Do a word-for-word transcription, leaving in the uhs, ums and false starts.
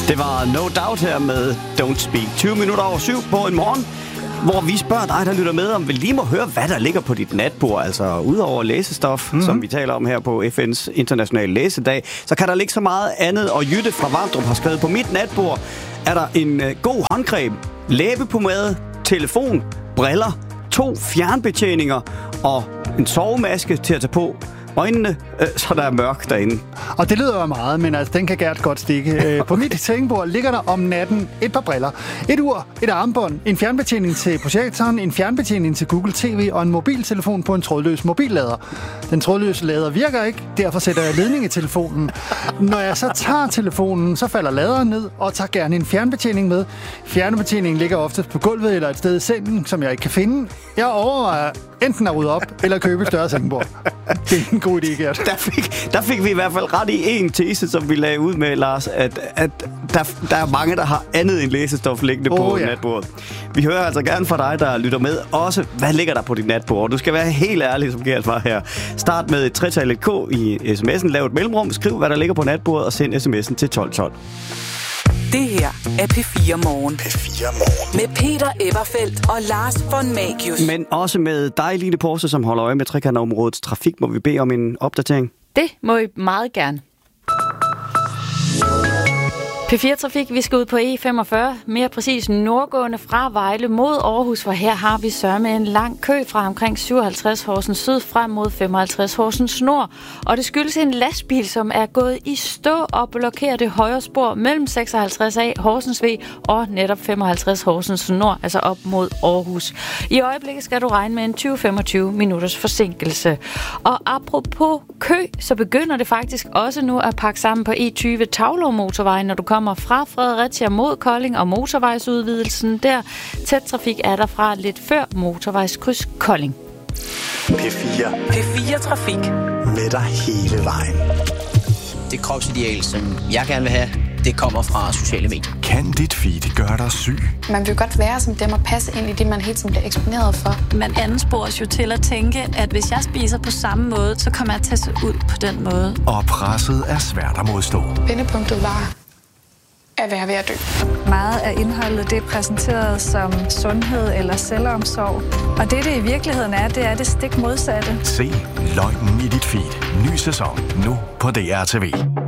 Det var No Doubt her med Don't Speak. tyve minutter over syv på en morgen, hvor vi spørger dig, der lytter med, om vi lige må høre, hvad der ligger på dit natbord. Altså udover læsestof, mm-hmm. som vi taler om her på F N's internationale læsedag, så kan der ligge så meget andet. Og Jytte fra Vamdrup har skrevet, på mit natbord er der en øh, god håndcreme, læbepomade, telefon, briller, to fjernbetjeninger og en sovemaske til at tage på øjnene, øh, så der er mørkt derinde. Og det lyder jo meget, men altså, den kan Gert godt stikke. På mit sengebord ligger der om natten et par briller, et ur, et armbånd, en fjernbetjening til projektoren, en fjernbetjening til Google T V og en mobiltelefon på en trådløs mobillader. Den trådløse lader virker ikke, derfor sætter jeg ledning i telefonen. Når jeg så tager telefonen, så falder laderen ned og tager gerne en fjernbetjening med. Fjernbetjeningen ligger ofte på gulvet eller et sted i sengen, som jeg ikke kan finde. Jeg overvejer enten at rydde op eller købe et større sengebord. Det er en god idé, Gert. Der fik, der fik vi i hvert fald ret i en tese, som vi lagde ud med, Lars, at, at der, der er mange, der har andet end læsestof liggende oh, på ja. natbordet. Vi hører altså gerne fra dig, der lytter med, også hvad ligger der på dit natbord. Du skal være helt ærlig, som Gert var her. Start med et tretallet K i sms'en, lav et mellemrum, skriv hvad der ligger på natbordet og send sms'en til tolv tolv. Det her er P fire Morgen. P fire Morgen. Med Peter Eberfeldt og Lars von Magius. Men også med dig, Line Porse, som holder øje med trekantområdets trafik, må vi bede om en opdatering. Det må I meget gerne. P fire Trafik, vi skal ud på E femogfyrre, mere præcis nordgående fra Vejle mod Aarhus, for her har vi sørme en lang kø fra omkring syvoghalvtreds Horsens Syd frem mod femoghalvtreds Horsens Nord. Og det skyldes en lastbil, som er gået i stå og blokerer det højre spor mellem seksoghalvtreds A Horsens V og netop femoghalvtreds Horsens Nord, altså op mod Aarhus. I øjeblikket skal du regne med en tyve til femogtyve minutters forsinkelse. Og apropos kø, så begynder det faktisk også nu at pakke sammen på E tyve Taulov motorvejen, når du kommer fra Fredericia mod Kolding og motorvejsudvidelsen der. Tæt trafik er der fra lidt før motorvejskryds Kolding. P fire. P fire Trafik. Med dig hele vejen. Det kropsideal, som jeg gerne vil have, det kommer fra sociale medier. Kan dit feed gøre dig syg? Man vil godt være som dem og passe ind i det, man hele tiden bliver eksponeret for. Man anspores jo til at tænke, at hvis jeg spiser på samme måde, så kommer jeg til at se ud på den måde. Og presset er svært at modstå. Vendepunktet var at være ved at dø. Meget af indholdet, det er præsenteret som sundhed eller selvomsorg. Og det, det i virkeligheden er, det er det stik modsatte. Se løgnen i dit feed. Ny sæson nu på D R T V.